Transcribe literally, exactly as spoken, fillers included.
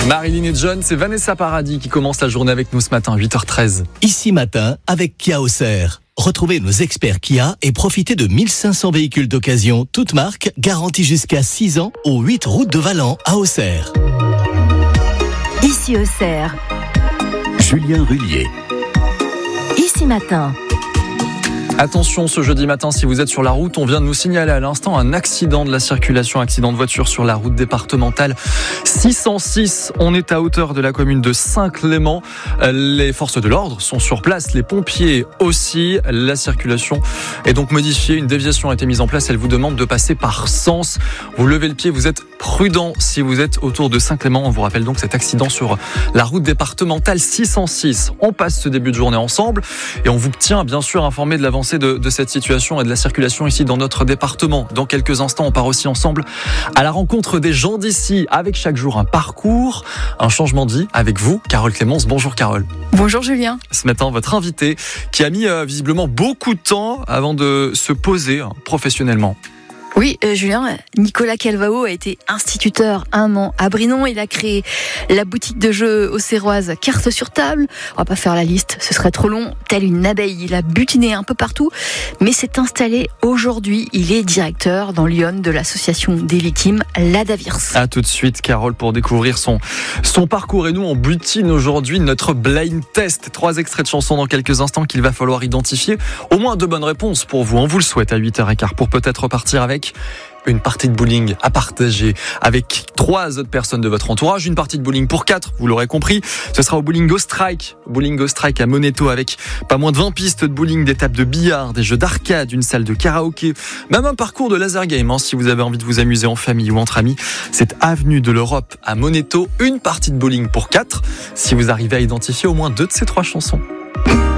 Marilyn et John, c'est Vanessa Paradis qui commence la journée avec nous ce matin, huit heures treize. Ici matin, avec Kia Auxerre. Retrouvez nos experts Kia et profitez de mille cinq cents véhicules d'occasion, toutes marques, garantis jusqu'à six ans, aux huit routes de Valent à Auxerre. Ici Auxerre. Julien Rullier. Ici matin. Attention ce jeudi matin, si vous êtes sur la route, on vient de nous signaler à l'instant un accident de la circulation, accident de voiture sur la route départementale six cent six. On est à hauteur de la commune de Saint-Clément. Les forces de l'ordre sont sur place, les pompiers aussi. La circulation est donc modifiée. Une déviation a été mise en place. Elle vous demande de passer par Sens. Vous levez le pied, vous êtes prudent si vous êtes autour de Saint-Clément. On vous rappelle donc cet accident sur la route départementale six cent six. On passe ce début de journée ensemble et on vous tient bien sûr informé de l'avancée De, de cette situation et de la circulation ici dans notre département. Dans quelques instants, on part aussi ensemble à la rencontre des gens d'ici, avec chaque jour un parcours, un changement de vie avec vous, Carole Clémence. Bonjour Carole. Bonjour Julien. Ce matin, votre invité qui a mis euh, visiblement beaucoup de temps avant de se poser hein, professionnellement. Oui, euh, Julien, Nicolas Calvao a été instituteur un an à Brinon. Il a créé la boutique de jeux auxerroise Cartes sur table. On va pas faire la liste, ce serait trop long. Tel une abeille, il a butiné un peu partout, mais s'est installé aujourd'hui. Il est directeur dans Lyon de l'association des victimes, la Davirs. A tout de suite, Carole, pour découvrir son, son parcours. Et nous, on butine aujourd'hui notre blind test. Trois extraits de chansons dans quelques instants qu'il va falloir identifier. Au moins deux bonnes réponses pour vous. On vous le souhaite à huit heures quinze pour peut-être repartir avec une partie de bowling à partager avec trois autres personnes de votre entourage. Une partie de bowling pour quatre, vous l'aurez compris. Ce sera au Bowling Go Strike. Bowling Go Strike à Moneto avec pas moins de vingt pistes de bowling, des tables de billard, des jeux d'arcade, une salle de karaoké, même un parcours de laser game. Hein, si vous avez envie de vous amuser en famille ou entre amis, c'est avenue de l'Europe à Moneto. Une partie de bowling pour quatre, si vous arrivez à identifier au moins deux de ces trois chansons.